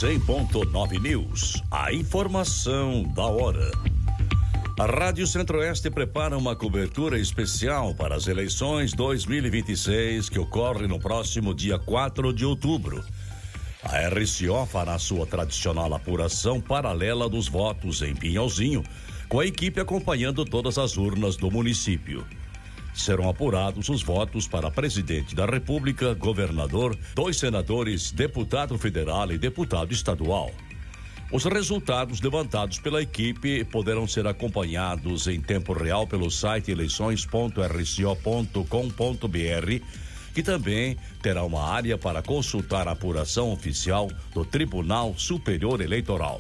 100.9 News. A informação da hora. A Rádio Centro-Oeste prepara uma cobertura especial para as eleições 2026 que ocorrem no próximo dia 4 de outubro. A RCO fará sua tradicional apuração paralela dos votos em Pinhalzinho, com a equipe acompanhando todas as urnas do município. Serão apurados os votos para presidente da República, governador, 2 senadores, deputado federal e deputado estadual. Os resultados levantados pela equipe poderão ser acompanhados em tempo real pelo site eleições.rco.com.br, que também terá uma área para consultar a apuração oficial do Tribunal Superior Eleitoral.